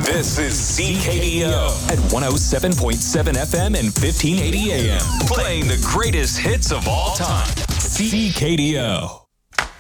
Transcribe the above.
This is CKDO at 107.7 FM and 1580 AM. Playing the greatest hits of all time. CKDO.